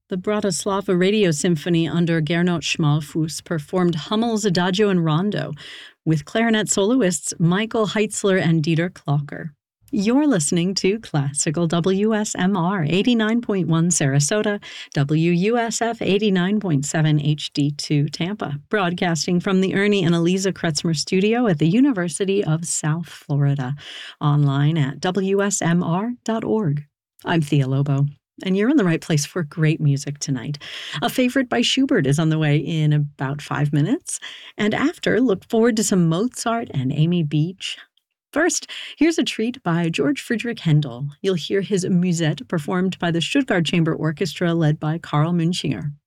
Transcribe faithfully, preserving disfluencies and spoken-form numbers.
The Bratislava Radio Symphony under Gernot Schmalfuss performed Hummel's Adagio and Rondo with clarinet soloists Michael Heitzler and Dieter Klocker. You're listening to Classical W S M R eighty-nine point one Sarasota, W U S F eighty-nine point seven H D two Tampa, broadcasting from the Ernie and Eliza Kretzmer studio at the University of South Florida, online at W S M R dot org. I'm Thea Lobo, and you're in the right place for great music tonight. A favorite by Schubert is on the way in about five minutes, and after, look forward to some Mozart and Amy Beach. First, here's a treat by George Friedrich Händel. You'll hear his Musette performed by the Stuttgart Chamber Orchestra led by Karl Münchinger.